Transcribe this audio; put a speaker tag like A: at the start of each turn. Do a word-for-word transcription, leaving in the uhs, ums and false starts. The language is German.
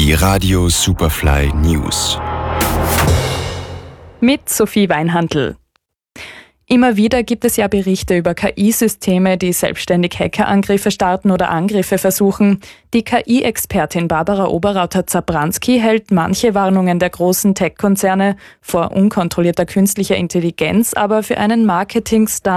A: Die Radio Superfly News.
B: Mit Sophie Weinhandl. Immer wieder gibt es ja Berichte über K I-Systeme, die selbstständig Hackerangriffe starten oder Angriffe versuchen. Die K I-Expertin Barbara Oberrauter-Zabranski hält manche Warnungen der großen Tech-Konzerne vor unkontrollierter künstlicher Intelligenz aber für einen Marketing-Stunt